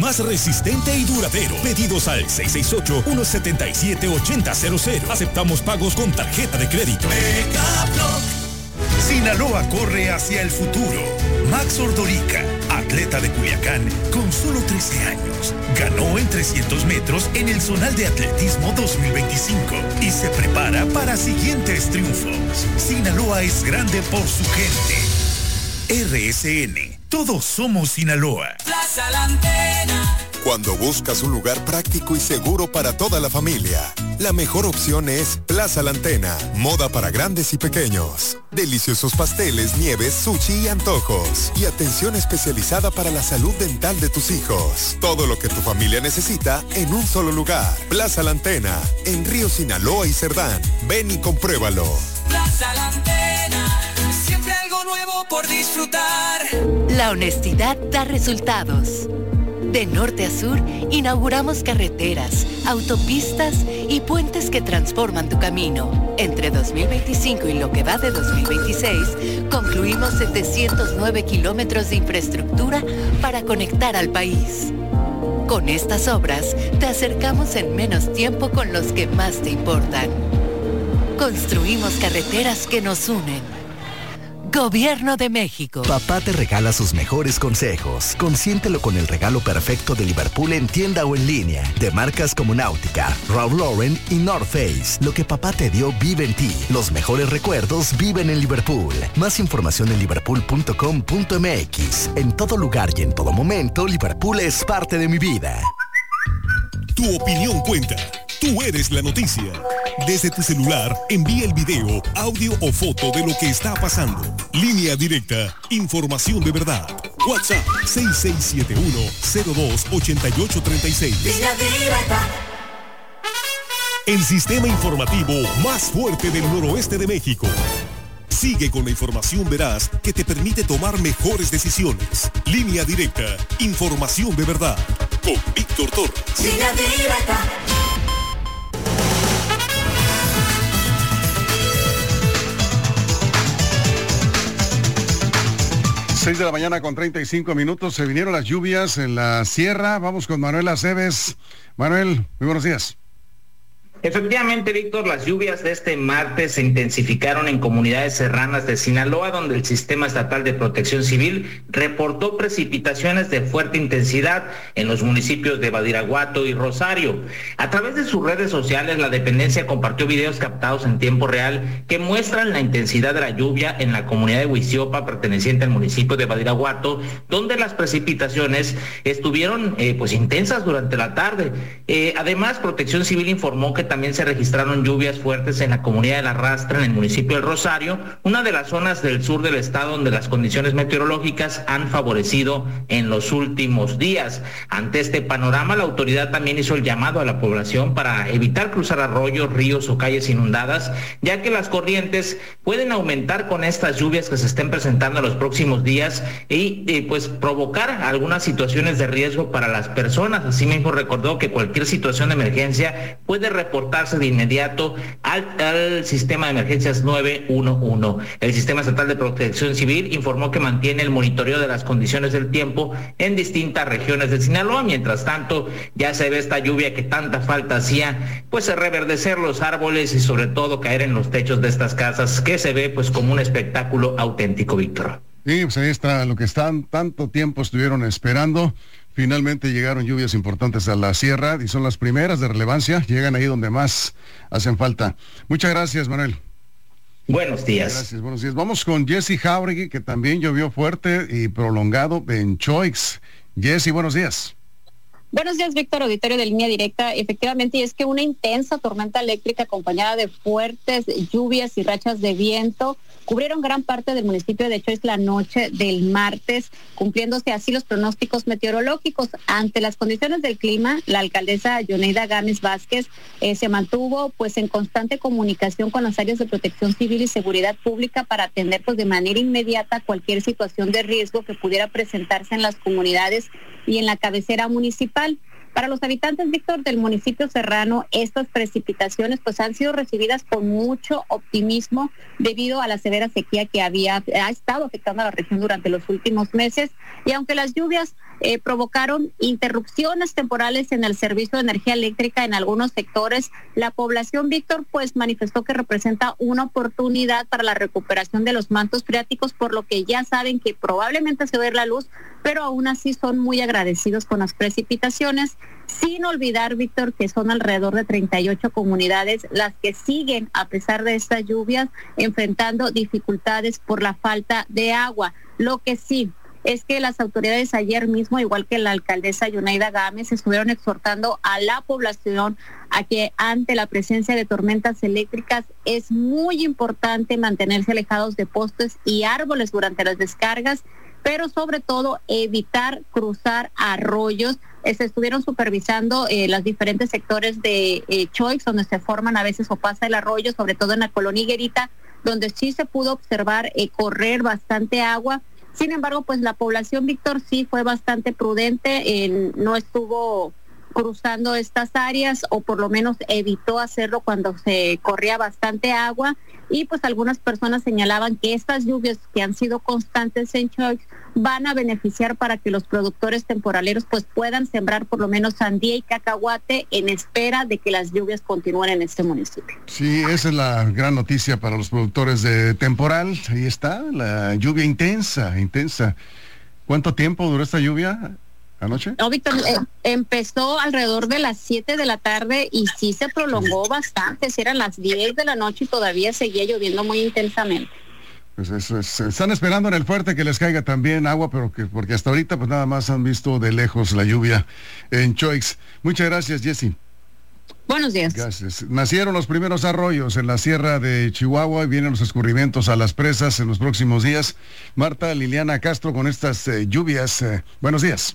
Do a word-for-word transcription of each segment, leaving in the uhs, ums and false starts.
más resistente y duradero. Pedidos al seis seis ocho, uno siete siete, ocho cero cero cero. Aceptamos pagos con tarjeta de crédito. Megablock. Sinaloa corre hacia el futuro. Max Ordorica, atleta de Culiacán, con solo trece años, ganó en trescientos metros en el Zonal de Atletismo dos mil veinticinco y se prepara para siguientes triunfos. Sinaloa es grande por su gente. R S N, todos somos Sinaloa. Plaza La Antena. Cuando buscas un lugar práctico y seguro para toda la familia, la mejor opción es Plaza La Antena. Moda para grandes y pequeños. Deliciosos pasteles, nieves, sushi y antojos. Y atención especializada para la salud dental de tus hijos. Todo lo que tu familia necesita en un solo lugar. Plaza La Antena, en Río Sinaloa y Cerdán. Ven y compruébalo. Plaza La Antena. Siempre algo nuevo por disfrutar. La honestidad da resultados. De norte a sur, inauguramos carreteras, autopistas y puentes que transforman tu camino. Entre dos mil veinticinco y lo que va de dos mil veintiséis, concluimos setecientos nueve kilómetros de infraestructura para conectar al país. Con estas obras, te acercamos en menos tiempo con los que más te importan. Construimos carreteras que nos unen. Gobierno de México. Papá te regala sus mejores consejos. Consiéntelo con el regalo perfecto de Liverpool en tienda o en línea. De marcas como Náutica, Ralph Lauren y North Face. Lo que papá te dio vive en ti. Los mejores recuerdos viven en Liverpool. Más información en liverpool punto com punto m x. En todo lugar y en todo momento, Liverpool es parte de mi vida. Tu opinión cuenta. Tú eres la noticia. Desde tu celular, envía el video, audio o foto de lo que está pasando. Línea directa, información de verdad. WhatsApp seis seis siete uno, cero dos, ocho ocho tres seis. Línea directa. El sistema informativo más fuerte del noroeste de México. Sigue con la información veraz que te permite tomar mejores decisiones. Línea directa, información de verdad. Con Víctor Torres. Línea directa. seis de la mañana con treinta y cinco minutos. Se vinieron las lluvias en la sierra. Vamos con Manuel Aceves. Manuel, muy buenos días. Efectivamente, Víctor, las lluvias de este martes se intensificaron en comunidades serranas de Sinaloa, donde el Sistema Estatal de Protección Civil reportó precipitaciones de fuerte intensidad en los municipios de Badiraguato y Rosario. A través de sus redes sociales, la dependencia compartió videos captados en tiempo real que muestran la intensidad de la lluvia en la comunidad de Huiziopa, perteneciente al municipio de Badiraguato, donde las precipitaciones estuvieron eh, pues intensas durante la tarde. Eh, además, Protección Civil informó que también se registraron lluvias fuertes en la comunidad de La Rastra, en el municipio del Rosario, una de las zonas del sur del estado donde las condiciones meteorológicas han favorecido en los últimos días. Ante este panorama, la autoridad también hizo el llamado a la población para evitar cruzar arroyos, ríos o calles inundadas, ya que las corrientes pueden aumentar con estas lluvias que se estén presentando en los próximos días y eh, pues provocar algunas situaciones de riesgo para las personas. Asimismo, recordó que cualquier situación de emergencia puede reportarse de inmediato al, al sistema de emergencias nueve uno uno. El Sistema Estatal de Protección Civil informó que mantiene el monitoreo de las condiciones del tiempo en distintas regiones de Sinaloa. Mientras tanto, ya se ve esta lluvia que tanta falta hacía, pues reverdecer los árboles y sobre todo caer en los techos de estas casas, que se ve pues como un espectáculo auténtico, Víctor. Sí, pues ahí está lo que están tanto tiempo estuvieron esperando. Finalmente llegaron lluvias importantes a la sierra y son las primeras de relevancia. Llegan ahí donde más hacen falta. Muchas gracias, Manuel. Buenos días. Gracias, buenos días. Vamos con Jessy Jauregui, que también llovió fuerte y prolongado en Choix. Jessy, buenos días. Buenos días, Víctor, auditorio de Línea Directa. Efectivamente, y es que una intensa tormenta eléctrica acompañada de fuertes lluvias y rachas de viento cubrieron gran parte del municipio de Choix la noche del martes, cumpliéndose así los pronósticos meteorológicos. Ante las condiciones del clima, la alcaldesa Yoneida Gámez Vázquez eh, se mantuvo pues en constante comunicación con las áreas de protección civil y seguridad pública para atender pues de manera inmediata cualquier situación de riesgo que pudiera presentarse en las comunidades y en la cabecera municipal. Para los habitantes, Víctor, del municipio serrano, estas precipitaciones pues han sido recibidas con mucho optimismo debido a la severa sequía que había ha estado afectando a la región durante los últimos meses. Y aunque las lluvias eh, provocaron interrupciones temporales en el servicio de energía eléctrica en algunos sectores. La población, Víctor, pues manifestó que representa una oportunidad para la recuperación de los mantos freáticos, por lo que ya saben que probablemente se va a ir la luz, pero aún así son muy agradecidos con las precipitaciones, sin olvidar, Víctor, que son alrededor de treinta y ocho comunidades las que siguen, a pesar de estas lluvias, enfrentando dificultades por la falta de agua. Lo que sí es que las autoridades ayer mismo, igual que la alcaldesa Yunaida Gámez, estuvieron exhortando a la población a que ante la presencia de tormentas eléctricas es muy importante mantenerse alejados de postes y árboles durante las descargas, pero sobre todo evitar cruzar arroyos. Se estuvieron supervisando eh, los diferentes sectores de eh, Choix, donde se forman a veces o pasa el arroyo, sobre todo en la colonia Higuerita, donde sí se pudo observar eh, correr bastante agua. Sin embargo, pues la población, Víctor, sí fue bastante prudente, eh, no estuvo cruzando estas áreas, o por lo menos evitó hacerlo cuando se corría bastante agua, y pues algunas personas señalaban que estas lluvias que han sido constantes en Choix van a beneficiar para que los productores temporaleros pues puedan sembrar por lo menos sandía y cacahuate en espera de que las lluvias continúen en este municipio. Sí, esa es la gran noticia para los productores de temporal. Ahí está, la lluvia intensa, intensa. ¿Cuánto tiempo duró esta lluvia anoche? No, Víctor, eh, empezó alrededor de las siete de la tarde y sí se prolongó bastante. Si eran las diez de la noche y todavía seguía lloviendo muy intensamente. Pues eso es, están esperando en el fuerte que les caiga también agua, pero que porque hasta ahorita pues nada más han visto de lejos la lluvia en Choix. Muchas gracias, Jessy. Buenos días. Gracias. Nacieron los primeros arroyos en la sierra de Chihuahua y vienen los escurrimientos a las presas en los próximos días. Marta Liliana Castro con estas eh, lluvias. Eh, buenos días.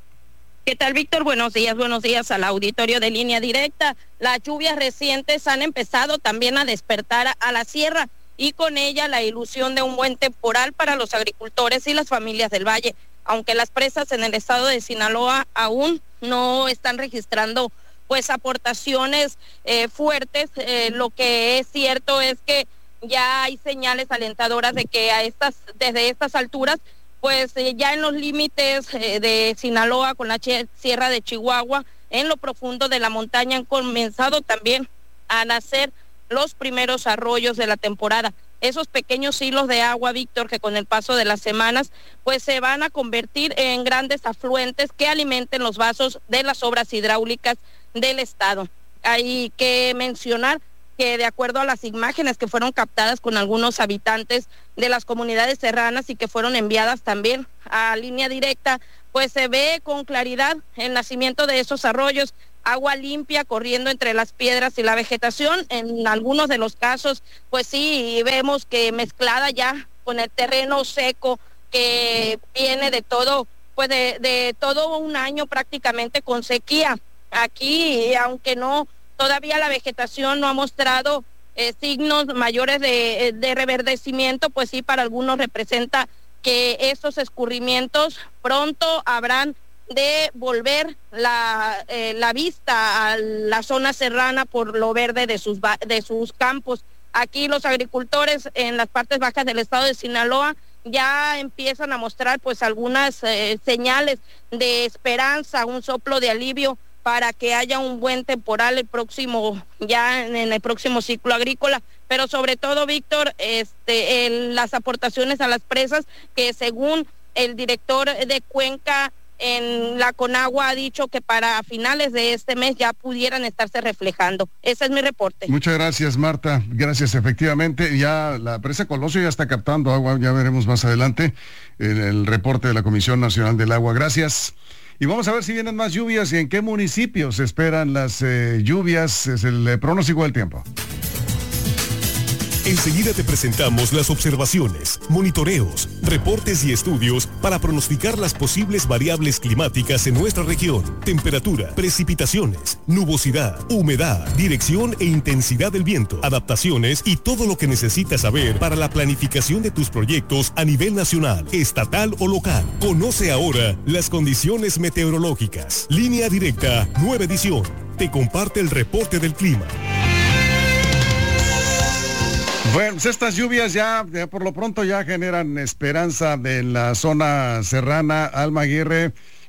¿Qué tal, Víctor? Buenos días, buenos días al auditorio de Línea Directa. Las lluvias recientes han empezado también a despertar a, a la sierra, y con ella la ilusión de un buen temporal para los agricultores y las familias del valle. Aunque las presas en el estado de Sinaloa aún no están registrando pues aportaciones eh, fuertes, eh, lo que es cierto es que ya hay señales alentadoras de que a estas, desde estas alturas, pues eh, ya en los límites eh, de Sinaloa con la ch- sierra de Chihuahua, en lo profundo de la montaña han comenzado también a nacer los primeros arroyos de la temporada. Esos pequeños hilos de agua, Víctor, que con el paso de las semanas pues se van a convertir en grandes afluentes que alimenten los vasos de las obras hidráulicas del estado. Hay que mencionar que de acuerdo a las imágenes que fueron captadas con algunos habitantes de las comunidades serranas y que fueron enviadas también a Línea Directa, pues se ve con claridad el nacimiento de esos arroyos, agua limpia corriendo entre las piedras y la vegetación. En algunos de los casos, pues sí, vemos que mezclada ya con el terreno seco que viene de todo, pues de, de todo un año prácticamente con sequía. Aquí, aunque no, todavía la vegetación no ha mostrado eh, signos mayores de, de reverdecimiento, pues sí, para algunos representa que estos escurrimientos pronto habrán de volver la, eh, la vista a la zona serrana por lo verde de sus, de sus campos. Aquí los agricultores en las partes bajas del estado de Sinaloa ya empiezan a mostrar pues algunas eh, señales de esperanza, un soplo de alivio para que haya un buen temporal el próximo, ya en, en el próximo ciclo agrícola, pero sobre todo, Víctor, este, el, las aportaciones a las presas, que según el director de Cuenca en la Conagua ha dicho que para finales de este mes ya pudieran estarse reflejando. Ese es mi reporte. Muchas gracias, Marta. Gracias, efectivamente. Ya la presa Colosio ya está captando agua, ya veremos más adelante en el reporte de la Comisión Nacional del Agua. Gracias. Y vamos a ver si vienen más lluvias y en qué municipios se esperan las eh, lluvias. Es el eh, pronóstico del tiempo. Enseguida te presentamos las observaciones, monitoreos, reportes y estudios para pronosticar las posibles variables climáticas en nuestra región. Temperatura, precipitaciones, nubosidad, humedad, dirección e intensidad del viento, adaptaciones y todo lo que necesitas saber para la planificación de tus proyectos a nivel nacional, estatal o local. Conoce ahora las condiciones meteorológicas. Línea Directa, nueva edición. Te comparte el reporte del clima. Bueno, pues estas lluvias ya, ya por lo pronto ya generan esperanza en la zona serrana. Alma Aguirre,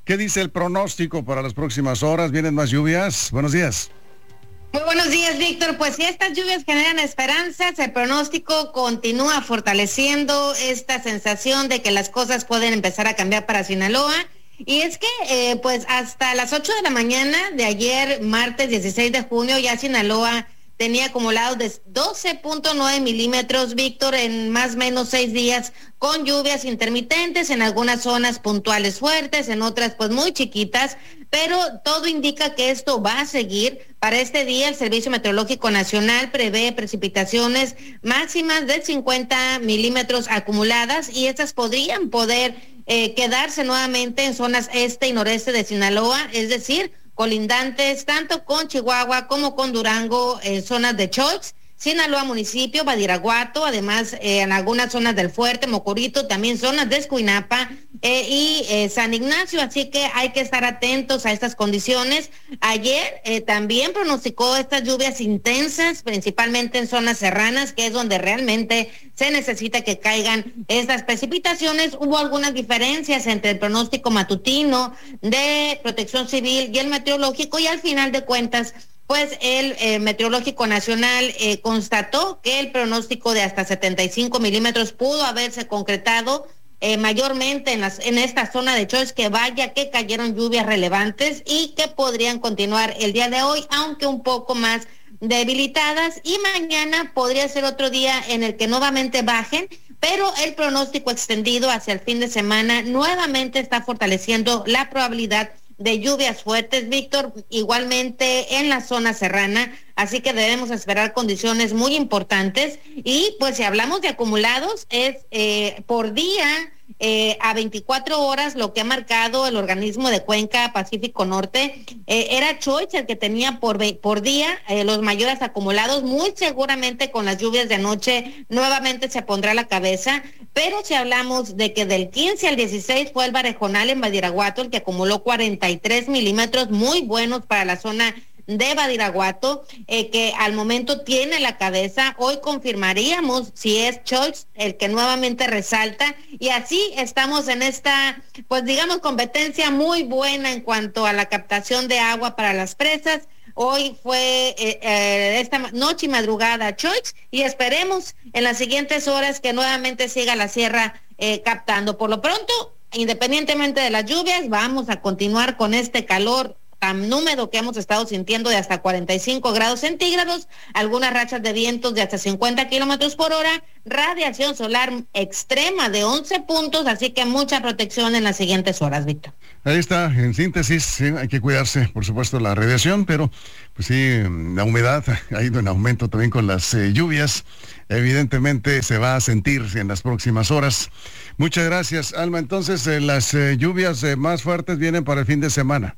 ¿Qué dice el pronóstico para las próximas horas? ¿Vienen más lluvias? Buenos días. Muy buenos días, Víctor. Pues si estas lluvias generan esperanzas, el pronóstico continúa fortaleciendo esta sensación de que las cosas pueden empezar a cambiar para Sinaloa. Y es que, eh, pues hasta las ocho de la mañana de ayer, martes dieciséis de junio, ya Sinaloa tenía acumulados de doce punto nueve milímetros, Víctor, en más o menos seis días, con lluvias intermitentes, en algunas zonas puntuales fuertes, en otras pues muy chiquitas, pero todo indica que esto va a seguir. Para este día, el Servicio Meteorológico Nacional prevé precipitaciones máximas de cincuenta milímetros acumuladas, y estas podrían poder eh, quedarse nuevamente en zonas este y noreste de Sinaloa, es decir, colindantes tanto con Chihuahua como con Durango, en zonas de Choix, Sinaloa municipio, Badiraguato, además eh, en algunas zonas del Fuerte, Mocorito, también zonas de Escuinapa eh, y eh, San Ignacio, así que hay que estar atentos a estas condiciones. Ayer eh, también pronosticó estas lluvias intensas, principalmente en zonas serranas, que es donde realmente se necesita que caigan estas precipitaciones. Hubo algunas diferencias entre el pronóstico matutino de Protección Civil y el meteorológico, y al final de cuentas, pues el eh, Meteorológico Nacional eh, constató que el pronóstico de hasta setenta y cinco milímetros pudo haberse concretado eh, mayormente en, las, en esta zona de Choix, que vaya que cayeron lluvias relevantes y que podrían continuar el día de hoy, aunque un poco más debilitadas, y mañana podría ser otro día en el que nuevamente bajen, pero el pronóstico extendido hacia el fin de semana nuevamente está fortaleciendo la probabilidad de lluvias fuertes, Víctor, igualmente en la zona serrana, así que debemos esperar condiciones muy importantes. Y pues si hablamos de acumulados, es eh, por día eh, a veinticuatro horas lo que ha marcado el organismo de Cuenca Pacífico Norte. Eh, era Choix el que tenía por, por día eh, los mayores acumulados. Muy seguramente con las lluvias de anoche nuevamente se pondrá la cabeza, pero si hablamos de que del quince al dieciséis fue el Barejonal en Badiraguato el que acumuló cuarenta y tres milímetros, muy buenos para la zona de Badiraguato, eh, que al momento tiene la cabeza. Hoy confirmaríamos si es Choix el que nuevamente resalta, y así estamos en esta, pues digamos, competencia muy buena en cuanto a la captación de agua para las presas. Hoy fue eh, eh, esta noche y madrugada Choix, y esperemos en las siguientes horas que nuevamente siga la sierra eh, captando. Por lo pronto, independientemente de las lluvias, vamos a continuar con este calor tan húmedo que hemos estado sintiendo de hasta cuarenta y cinco grados centígrados, algunas rachas de vientos de hasta cincuenta kilómetros por hora, radiación solar extrema de once puntos, así que mucha protección en las siguientes horas, Víctor. Ahí está, en síntesis, sí, hay que cuidarse, por supuesto, la radiación, pero pues sí, la humedad ha ido en aumento también con las eh, lluvias. Evidentemente se va a sentir en las próximas horas. Muchas gracias, Alma. Entonces, eh, las eh, lluvias eh, más fuertes vienen para el fin de semana.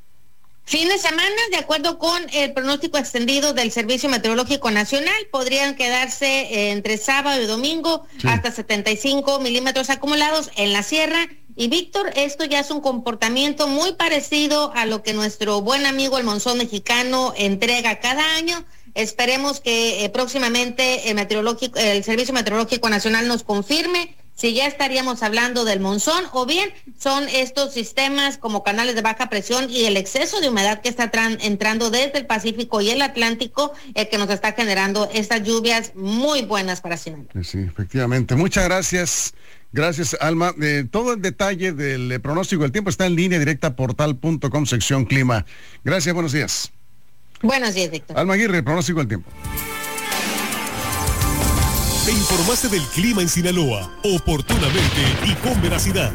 Fin de semana, de acuerdo con el pronóstico extendido del Servicio Meteorológico Nacional, podrían quedarse eh, entre sábado y domingo sí. hasta setenta y cinco milímetros acumulados en la sierra. Y Víctor, esto ya es un comportamiento muy parecido a lo que nuestro buen amigo el monzón mexicano entrega cada año. Esperemos que eh, próximamente el, meteorológico, el Servicio Meteorológico Nacional nos confirme si ya estaríamos hablando del monzón, o bien son estos sistemas como canales de baja presión y el exceso de humedad que está entrando desde el Pacífico y el Atlántico, el que nos está generando estas lluvias muy buenas para Sinaloa. Sí, efectivamente. Muchas gracias. Gracias, Alma. Eh, todo el detalle del eh, pronóstico del tiempo está en línea directa portal punto com, sección clima. Gracias, buenos días. Buenos días, Víctor. Alma Aguirre, pronóstico del tiempo. Te informaste del clima en Sinaloa, oportunamente y con veracidad.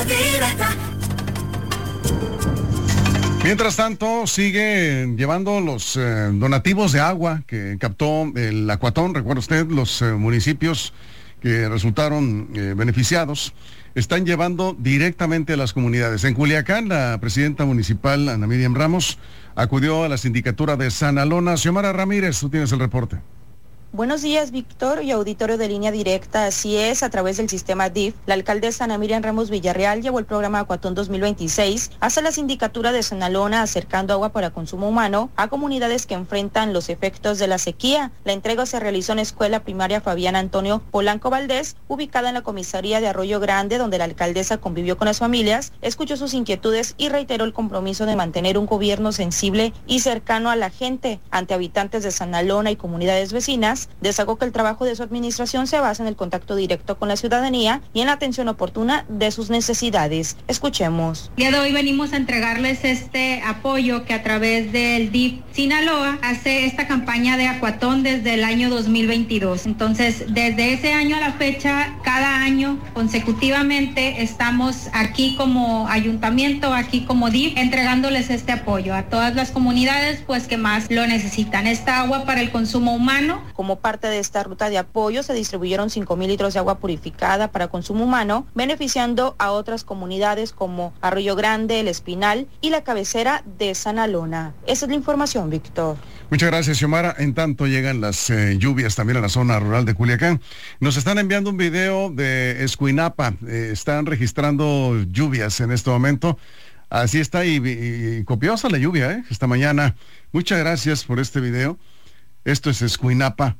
Mientras tanto, sigue llevando los eh, donativos de agua que captó el Acuatón. Recuerda usted, los eh, municipios que resultaron eh, beneficiados están llevando directamente a las comunidades. En Culiacán, la presidenta municipal, Ana Miriam Ramos, acudió a la sindicatura de San Alona. Xiomara Ramírez, tú tienes el reporte. Buenos días, Víctor y auditorio de Línea Directa. Así es, a través del sistema D I F, la alcaldesa Ana Miriam Ramos Villarreal llevó el programa Acuatón dos mil veintiséis hasta la sindicatura de Sanalona, acercando agua para consumo humano a comunidades que enfrentan los efectos de la sequía. La entrega se realizó en la escuela primaria Fabián Antonio Polanco Valdés, ubicada en la comisaría de Arroyo Grande, donde la alcaldesa convivió con las familias, escuchó sus inquietudes y reiteró el compromiso de mantener un gobierno sensible y cercano a la gente. Ante habitantes de Sanalona y comunidades vecinas, destacó que el trabajo de su administración se basa en el contacto directo con la ciudadanía y en la atención oportuna de sus necesidades. Escuchemos. El día de hoy venimos a entregarles este apoyo que a través del D I F Sinaloa hace esta campaña de Acuatón desde el año dos mil veintidós. Entonces, desde ese año a la fecha, cada año consecutivamente estamos aquí como ayuntamiento, aquí como D I F, entregándoles este apoyo a todas las comunidades pues que más lo necesitan. Esta agua para el consumo humano. Como parte de esta ruta de apoyo se distribuyeron cinco mil litros de agua purificada para consumo humano, beneficiando a otras comunidades como Arroyo Grande, El Espinal y la cabecera de Sanalona. Esa es la información, Víctor. Muchas gracias, Xiomara. En tanto llegan las eh, lluvias también a la zona rural de Culiacán. Nos están enviando un video de Escuinapa. Eh, están registrando lluvias en este momento. Así está y, y, y copiosa la lluvia, ¿eh? Esta mañana. Muchas gracias por este video. Esto es Escuinapa.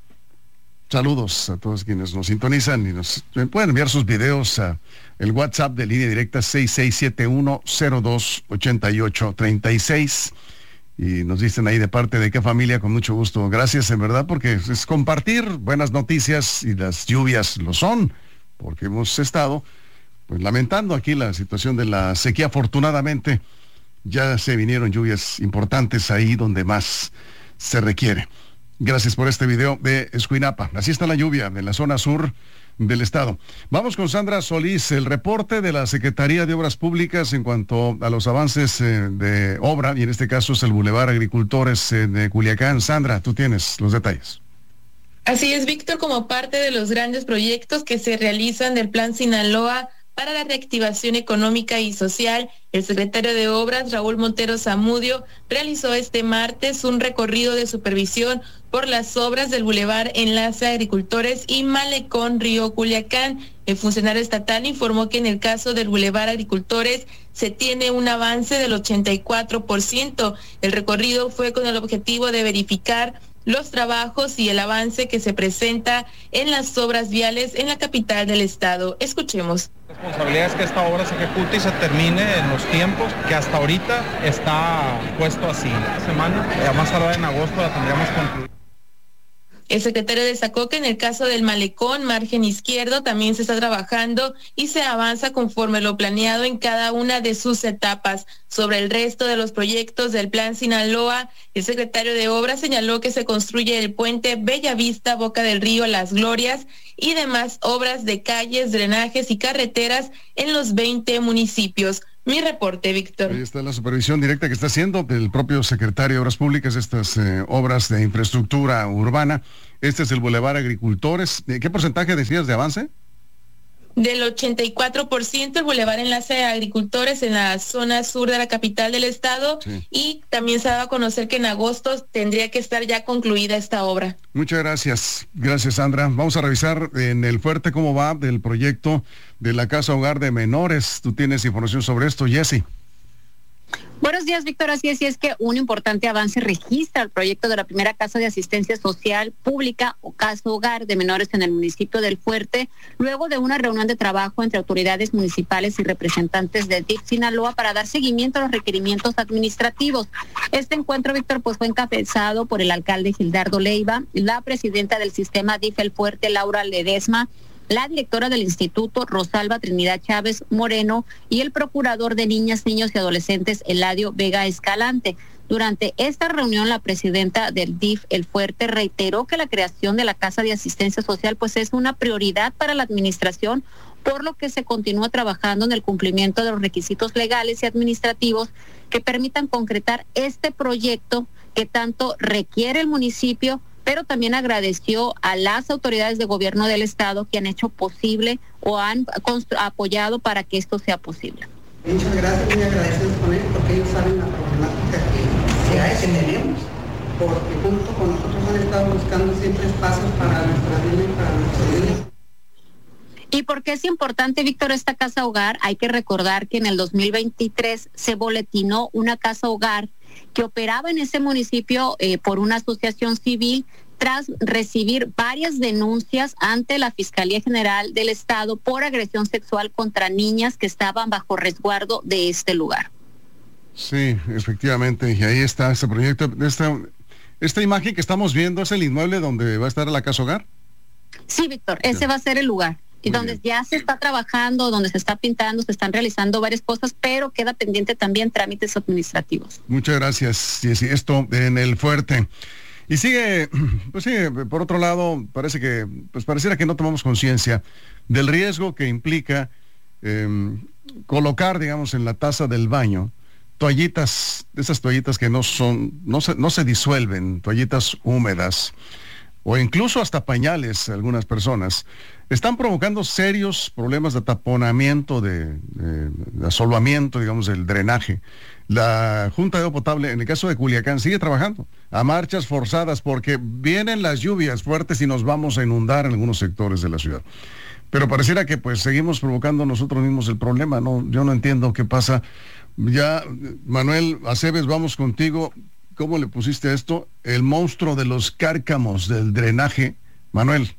Saludos a todos quienes nos sintonizan y nos pueden enviar sus videos a el WhatsApp de Línea Directa seis seis siete uno cero dos ocho ocho tres seis y nos dicen ahí de parte de qué familia, con mucho gusto. Gracias, en verdad, porque es compartir buenas noticias y las lluvias lo son, porque hemos estado pues lamentando aquí la situación de la sequía. Afortunadamente ya se vinieron lluvias importantes ahí donde más se requiere. Gracias por este video de Escuinapa. Así está la lluvia en la zona sur del estado. Vamos con Sandra Solís, el reporte de la Secretaría de Obras Públicas en cuanto a los avances eh, de obra, y en este caso es el Boulevard Agricultores eh, de Culiacán. Sandra, tú tienes los detalles. Así es, Víctor, como parte de los grandes proyectos que se realizan del Plan Sinaloa para la reactivación económica y social, el secretario de Obras, Raúl Montero Zamudio, realizó este martes un recorrido de supervisión por las obras del Boulevard Enlace Agricultores y Malecón Río Culiacán. El funcionario estatal informó que en el caso del Boulevard Agricultores se tiene un avance del ochenta y cuatro por ciento. El recorrido fue con el objetivo de verificar los trabajos y el avance que se presenta en las obras viales en la capital del estado. Escuchemos. La responsabilidad es que esta obra se ejecute y se termine en los tiempos que hasta ahorita está puesto así. Esta semana, a más tardar en agosto, la tendríamos concluida. El secretario destacó que en el caso del Malecón, margen izquierdo, también se está trabajando y se avanza conforme lo planeado en cada una de sus etapas. Sobre el resto de los proyectos del Plan Sinaloa, el secretario de Obras señaló que se construye el puente Bellavista, Boca del Río, Las Glorias y demás obras de calles, drenajes y carreteras en los veinte municipios. Mi reporte, Víctor. Ahí está la supervisión directa que está haciendo el propio secretario de Obras Públicas, estas eh, obras de infraestructura urbana. Este es el Boulevard Agricultores. ¿Qué porcentaje decías de avance? Del ochenta y cuatro por ciento el Boulevard Enlace de Agricultores en la zona sur de la capital del estado, sí. Y también se ha dado a conocer que en agosto tendría que estar ya concluida esta obra. Muchas gracias. Gracias, Sandra. Vamos a revisar en el Fuerte cómo va del proyecto de la Casa Hogar de Menores. Tú tienes información sobre esto, Jessy. Buenos días, Víctor. Así es, y es que un importante avance registra el proyecto de la primera casa de asistencia social pública o Casa Hogar de Menores en el municipio del Fuerte, luego de una reunión de trabajo entre autoridades municipales y representantes de D I F Sinaloa para dar seguimiento a los requerimientos administrativos. Este encuentro, Víctor, pues fue encabezado por el alcalde Gildardo Leiva, la presidenta del sistema D I F El Fuerte, Laura Ledesma, la directora del instituto, Rosalba Trinidad Chávez Moreno, y el procurador de niñas, niños y adolescentes, Eladio Vega Escalante. Durante esta reunión, la presidenta del D I F El Fuerte reiteró que la creación de la Casa de Asistencia Social pues es una prioridad para la administración, por lo que se continúa trabajando en el cumplimiento de los requisitos legales y administrativos que permitan concretar este proyecto que tanto requiere el municipio, pero también agradeció a las autoridades de gobierno del estado que han hecho posible o han apoyado para que esto sea posible. Muchas gracias, muy agradecidos con él porque ellos saben la problemática que, que hay, que tenemos porque junto con nosotros han estado buscando siempre espacios para nuestra vida y para nuestros niños. ¿Y por qué es importante, Víctor, esta casa hogar? Hay que recordar que en el dos mil veintitrés se boletinó una casa hogar que operaba en ese municipio eh, por una asociación civil tras recibir varias denuncias ante la Fiscalía General del Estado por agresión sexual contra niñas que estaban bajo resguardo de este lugar. Sí, efectivamente, y ahí está este proyecto. Esta, esta imagen que estamos viendo es el inmueble donde va a estar la casa hogar. Sí, Víctor, ese sí va a ser el lugar. Y donde bien. Ya se está trabajando, donde se está pintando, se están realizando varias cosas, pero queda pendiente también trámites administrativos. Muchas gracias, sí, sí, esto en el Fuerte. Y sigue, pues sigue, por otro lado, parece que, pues pareciera que no tomamos conciencia del riesgo que implica eh, colocar, digamos, en la taza del baño, toallitas, esas toallitas que no son, no se, no se disuelven, toallitas húmedas, o incluso hasta pañales, algunas personas, están provocando serios problemas de taponamiento, de, de, de asolvamiento, digamos, del drenaje. La Junta de Agua Potable, en el caso de Culiacán, sigue trabajando a marchas forzadas porque vienen las lluvias fuertes y nos vamos a inundar en algunos sectores de la ciudad. Pero pareciera que pues seguimos provocando nosotros mismos el problema, ¿no? Yo no entiendo qué pasa. Ya, Manuel Aceves, vamos contigo. ¿Cómo le pusiste a esto? El monstruo de los cárcamos del drenaje. Manuel.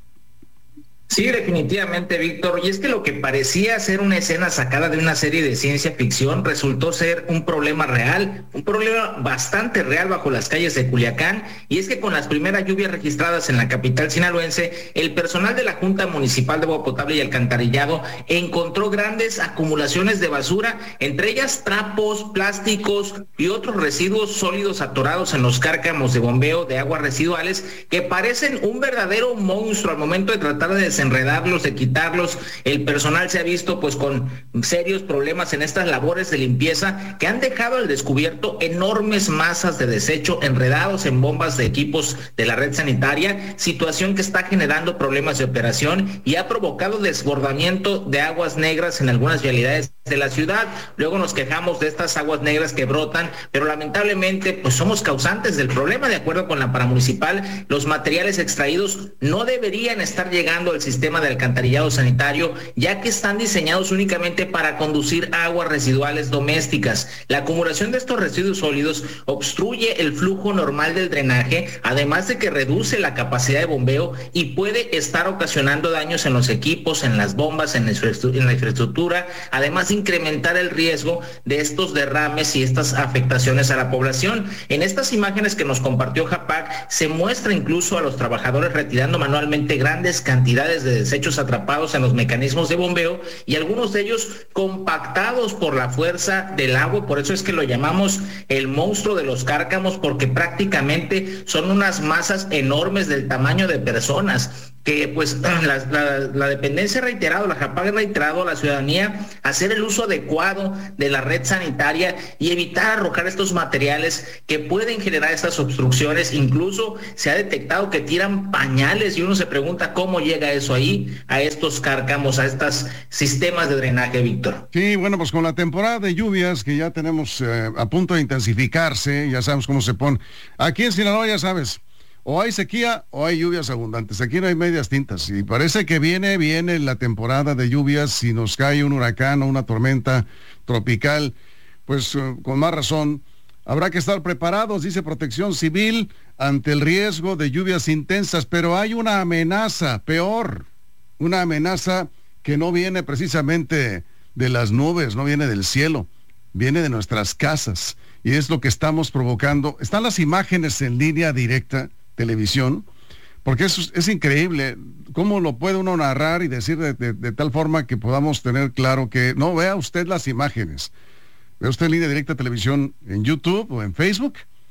Sí, definitivamente, Víctor. Y es que lo que parecía ser una escena sacada de una serie de ciencia ficción resultó ser un problema real, un problema bastante real bajo las calles de Culiacán. Y es que con las primeras lluvias registradas en la capital sinaloense, el personal de la Junta Municipal de Agua Potable y Alcantarillado encontró grandes acumulaciones de basura, entre ellas trapos, plásticos y otros residuos sólidos atorados en los cárcamos de bombeo de aguas residuales que parecen un verdadero monstruo al momento de tratar de desenredarlos, de quitarlos. El personal se ha visto pues con serios problemas en estas labores de limpieza que han dejado al descubierto enormes masas de desecho enredados en bombas de equipos de la red sanitaria, situación que está generando problemas de operación y ha provocado desbordamiento de aguas negras en algunas vialidades de la ciudad. Luego nos quejamos de estas aguas negras que brotan, pero lamentablemente pues somos causantes del problema. De acuerdo con la paramunicipal, los materiales extraídos no deberían estar llegando al sistema de alcantarillado sanitario, ya que están diseñados únicamente para conducir aguas residuales domésticas. La acumulación de estos residuos sólidos obstruye el flujo normal del drenaje, además de que reduce la capacidad de bombeo y puede estar ocasionando daños en los equipos, en las bombas, en la infraestructura, además de incrementar el riesgo de estos derrames y estas afectaciones a la población. En estas imágenes que nos compartió Japac, se muestra incluso a los trabajadores retirando manualmente grandes cantidades de desechos atrapados en los mecanismos de bombeo y algunos de ellos compactados por la fuerza del agua. Por eso es que lo llamamos el monstruo de los cárcamos, porque prácticamente son unas masas enormes del tamaño de personas que pues la, la, la dependencia ha reiterado, la Japac ha reiterado a la ciudadanía hacer el uso adecuado de la red sanitaria y evitar arrojar estos materiales que pueden generar estas obstrucciones. Incluso se ha detectado que tiran pañales y uno se pregunta cómo llega eso ahí, a estos cárcamos, a estos sistemas de drenaje, Víctor. Sí, bueno, pues con la temporada de lluvias que ya tenemos eh, a punto de intensificarse, ya sabemos cómo se pone. Aquí en Sinaloa ya sabes, o hay sequía o hay lluvias abundantes. Aquí no hay medias tintas. Y parece que viene, viene la temporada de lluvias. Si nos cae un huracán o una tormenta tropical, pues uh, con más razón, habrá que estar preparados, dice Protección Civil, ante el riesgo de lluvias intensas. Pero hay una amenaza, peor, una amenaza que no viene precisamente de las nubes, no viene del cielo, viene de nuestras casas. Y es lo que estamos provocando. Están las imágenes en línea directa, televisión, porque es, es increíble cómo lo puede uno narrar y decir de, de, de tal forma que podamos tener claro que, no, vea usted las imágenes, vea usted en línea directa televisión en YouTube o en Facebook,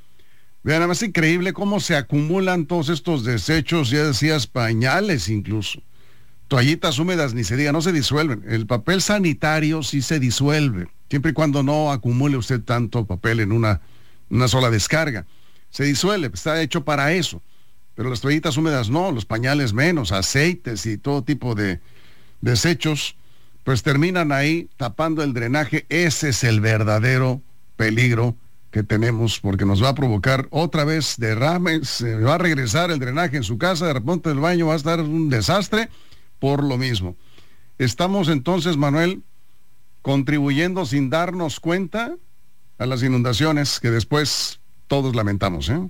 vea nada más increíble cómo se acumulan todos estos desechos, ya decías, pañales incluso, toallitas húmedas ni se diga, no se disuelven, el papel sanitario sí se disuelve, siempre y cuando no acumule usted tanto papel en una, una sola descarga. Se disuelve, está hecho para eso, pero las toallitas húmedas no, los pañales menos, aceites y todo tipo de desechos, pues terminan ahí tapando el drenaje. Ese es el verdadero peligro que tenemos, porque nos va a provocar otra vez derrames, se va a regresar el drenaje en su casa, de repente el baño va a estar un desastre por lo mismo. Estamos entonces, Manuel, contribuyendo sin darnos cuenta a las inundaciones que después todos lamentamos, ¿eh?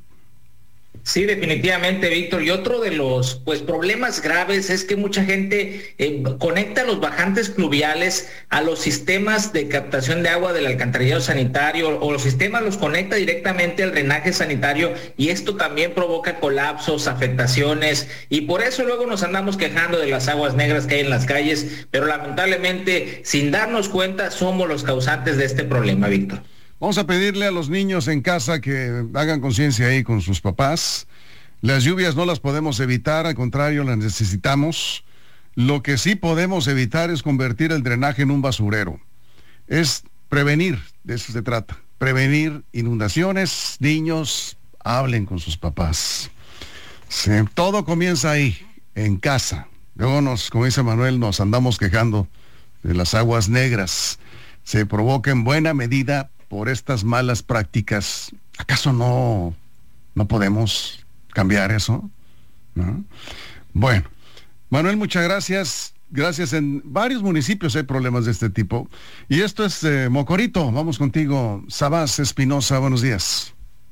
Sí, definitivamente, Víctor. Y otro de los pues problemas graves es que mucha gente eh, conecta los bajantes pluviales a los sistemas de captación de agua del alcantarillado sanitario, o los sistemas los conecta directamente al drenaje sanitario, y esto también provoca colapsos, afectaciones, y por eso luego nos andamos quejando de las aguas negras que hay en las calles, pero lamentablemente, sin darnos cuenta, somos los causantes de este problema, Víctor. Vamos a pedirle a los niños en casa que hagan conciencia ahí con sus papás. Las lluvias no las podemos evitar, al contrario, las necesitamos. Lo que sí podemos evitar es convertir el drenaje en un basurero. Es prevenir, de eso se trata. Prevenir inundaciones. Niños, hablen con sus papás. Sí, todo comienza ahí, en casa. Luego nos, como dice Manuel, nos andamos quejando de las aguas negras. Se provoca en buena medida por estas malas prácticas. ¿Acaso no, no podemos cambiar eso? ¿No? Bueno, Manuel, muchas gracias. Gracias. En varios municipios hay problemas de este tipo. Y esto es eh, Mocorito. Vamos contigo, Sabás Espinosa. Buenos días.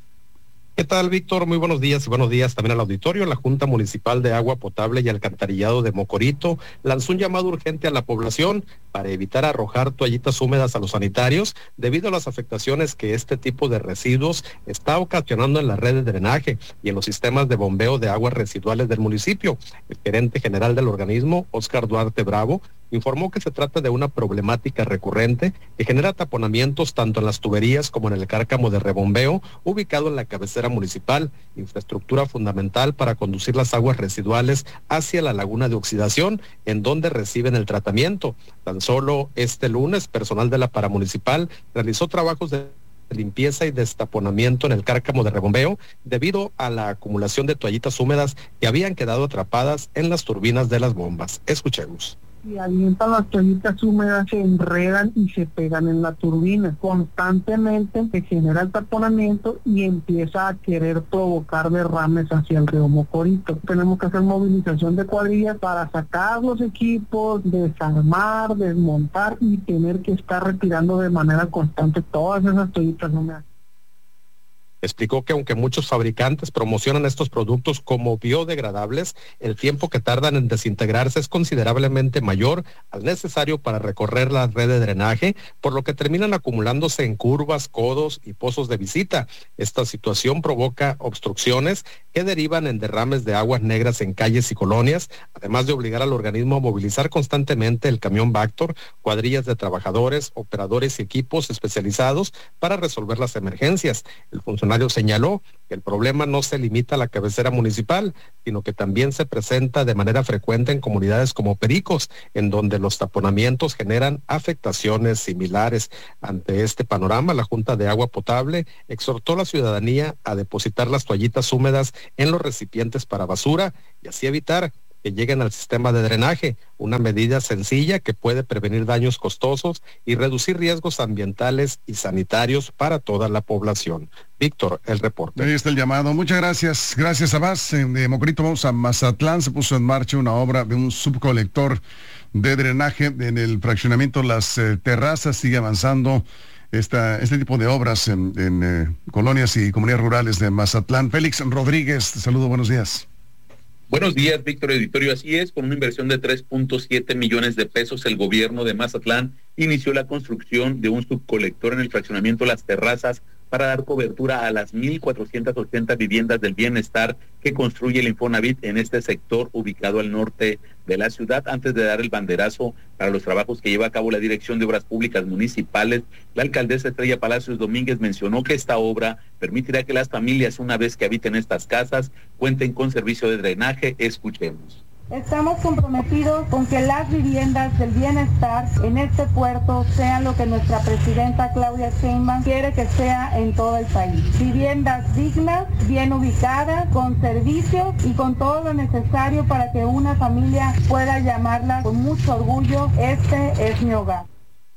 ¿Qué tal, Víctor? Muy buenos días y buenos días también al auditorio. La Junta Municipal de Agua Potable y Alcantarillado de Mocorito lanzó un llamado urgente a la población para evitar arrojar toallitas húmedas a los sanitarios debido a las afectaciones que este tipo de residuos está ocasionando en la red de drenaje y en los sistemas de bombeo de aguas residuales del municipio. El gerente general del organismo, Óscar Duarte Bravo, informó que se trata de una problemática recurrente que genera taponamientos tanto en las tuberías como en el cárcamo de rebombeo ubicado en la cabecera municipal, infraestructura fundamental para conducir las aguas residuales hacia la laguna de oxidación, en donde reciben el tratamiento. Tan solo este lunes, personal de la paramunicipal realizó trabajos de limpieza y destaponamiento en el cárcamo de rebombeo debido a la acumulación de toallitas húmedas que habían quedado atrapadas en las turbinas de las bombas. Escuchemos. Si alientan las toallitas húmedas, se enredan y se pegan en la turbina. Constantemente se genera el taponamiento y empieza a querer provocar derrames hacia el río Mocorito. Tenemos que hacer movilización de cuadrillas para sacar los equipos, desarmar, desmontar y tener que estar retirando de manera constante todas esas toallitas húmedas. Explicó que aunque muchos fabricantes promocionan estos productos como biodegradables, el tiempo que tardan en desintegrarse es considerablemente mayor al necesario para recorrer la red de drenaje, por lo que terminan acumulándose en curvas, codos y pozos de visita. Esta situación provoca obstrucciones que derivan en derrames de aguas negras en calles y colonias, además de obligar al organismo a movilizar constantemente el camión Vactor, cuadrillas de trabajadores, operadores y equipos especializados para resolver las emergencias. El funcionario señaló que el problema no se limita a la cabecera municipal, sino que también se presenta de manera frecuente en comunidades como Pericos, en donde los taponamientos generan afectaciones similares. Ante este panorama, la Junta de Agua Potable exhortó a la ciudadanía a depositar las toallitas húmedas en los recipientes para basura y así evitar que lleguen al sistema de drenaje, una medida sencilla que puede prevenir daños costosos y reducir riesgos ambientales y sanitarios para toda la población. Víctor, el reporte. Ahí está el llamado. Muchas gracias. Gracias, Abás. De Mocorito vamos a Mazatlán. Se puso en marcha una obra de un subcolector de drenaje en el fraccionamiento Las eh, Terrazas. Sigue avanzando esta, este tipo de obras en, en eh, colonias y comunidades rurales de Mazatlán. Félix Rodríguez, te saludo. Buenos días. Buenos días, Víctor Editorio. Así es, con una inversión de tres punto siete millones de pesos, el gobierno de Mazatlán inició la construcción de un subcolector en el fraccionamiento Las Terrazas para dar cobertura a las mil cuatrocientas ochenta viviendas del bienestar que construye el Infonavit en este sector ubicado al norte de la ciudad. Antes de dar el banderazo para los trabajos que lleva a cabo la Dirección de Obras Públicas Municipales, la alcaldesa Estrella Palacios Domínguez mencionó que esta obra permitirá que las familias, una vez que habiten estas casas, cuenten con servicio de drenaje. Escuchemos. Estamos comprometidos con que las viviendas del bienestar en este puerto sean lo que nuestra presidenta Claudia Sheinbaum quiere que sea en todo el país. Viviendas dignas, bien ubicadas, con servicios y con todo lo necesario para que una familia pueda llamarla con mucho orgullo, este es mi hogar.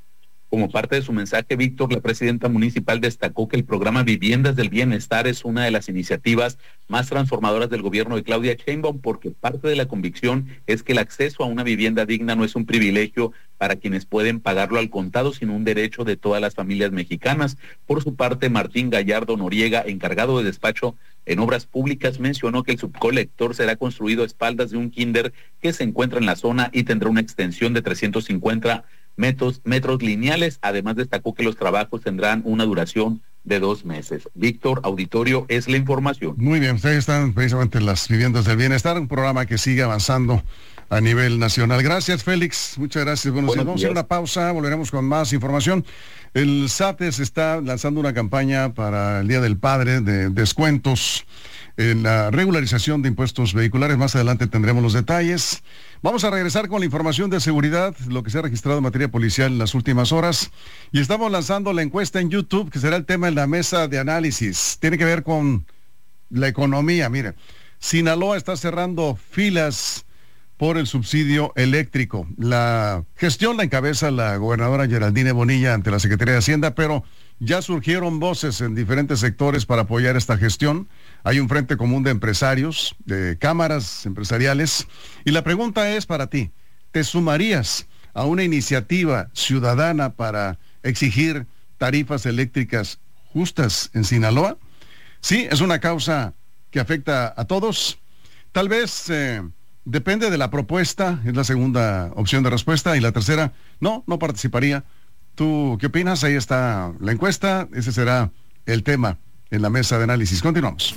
Como parte de su mensaje, Víctor, la presidenta municipal destacó que el programa Viviendas del Bienestar es una de las iniciativas más transformadoras del gobierno de Claudia Sheinbaum, porque parte de la convicción es que el acceso a una vivienda digna no es un privilegio para quienes pueden pagarlo al contado, sino un derecho de todas las familias mexicanas. Por su parte, Martín Gallardo Noriega, encargado de despacho en obras públicas, mencionó que el subcolector será construido a espaldas de un kinder que se encuentra en la zona y tendrá una extensión de trescientos cincuenta metros, metros lineales. Además, destacó que los trabajos tendrán una duración de dos meses. Víctor, auditorio, es la información. Muy bien, ustedes están precisamente las viviendas del bienestar, un programa que sigue avanzando a nivel nacional. Gracias, Félix. Muchas gracias. Buenos días. Vamos a hacer una pausa, volveremos con más información. El SATES está lanzando una campaña para el Día del Padre de descuentos en la regularización de impuestos vehiculares. Más adelante tendremos los detalles. Vamos a regresar con la información de seguridad, lo que se ha registrado en materia policial en las últimas horas. Y estamos lanzando la encuesta en YouTube, que será el tema en la mesa de análisis. Tiene que ver con la economía. Mire, Sinaloa está cerrando filas por el subsidio eléctrico. La gestión la encabeza la gobernadora Geraldine Bonilla ante la Secretaría de Hacienda, pero ya surgieron voces en diferentes sectores para apoyar esta gestión. Hay un frente común de empresarios, de cámaras empresariales, y la pregunta es para ti, ¿te sumarías a una iniciativa ciudadana para exigir tarifas eléctricas justas en Sinaloa? Sí, es una causa que afecta a todos. Tal vez eh, depende de la propuesta, es la segunda opción de respuesta, y la tercera, no, no participaría. ¿Tú qué opinas? Ahí está la encuesta, ese será el tema en la mesa de análisis. Continuamos.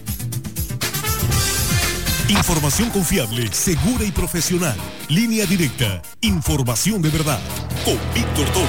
Información confiable, segura y profesional. Línea directa, información de verdad. Con Víctor Toro.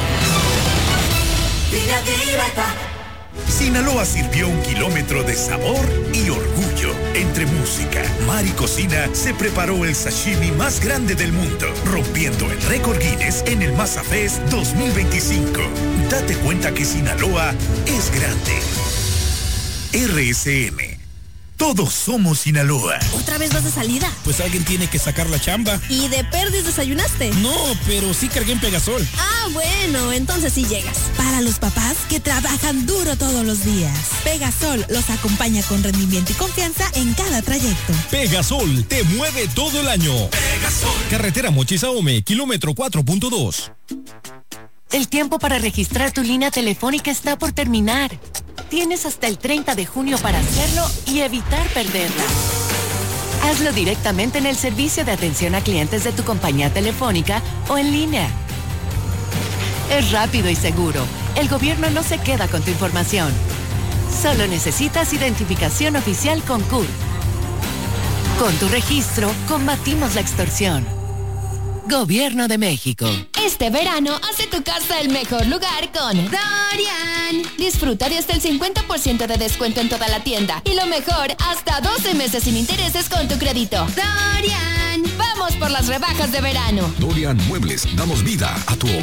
Línea directa. Sinaloa sirvió un kilómetro de sabor y orgullo. Entre música, mar y cocina, se preparó el sashimi más grande del mundo, rompiendo el récord Guinness en el Masa Fest dos mil veinticinco. Date cuenta que Sinaloa es grande. R S M. Todos somos Sinaloa. ¿Otra vez vas de salida? Pues alguien tiene que sacar la chamba. ¿Y de perdis desayunaste? No, pero sí cargué en Pegasol. Ah, bueno, entonces sí llegas. Para los papás que trabajan duro todos los días, Pegasol los acompaña con rendimiento y confianza en cada trayecto. Pegasol te mueve todo el año. Pegasol. Carretera Mochis-Ahome, kilómetro cuatro punto dos. El tiempo para registrar tu línea telefónica está por terminar. Tienes hasta el treinta de junio para hacerlo y evitar perderla. Hazlo directamente en el servicio de atención a clientes de tu compañía telefónica o en línea. Es rápido y seguro. El gobierno no se queda con tu información. Solo necesitas identificación oficial con C U R. Con tu registro, combatimos la extorsión. Gobierno de México. Este verano, hace tu casa el mejor lugar con Dorian. Disfruta de hasta el cincuenta por ciento de descuento en toda la tienda. Y lo mejor, hasta doce meses sin intereses con tu crédito. Dorian. Vamos por las rebajas de verano. Dorian Muebles, damos vida a tu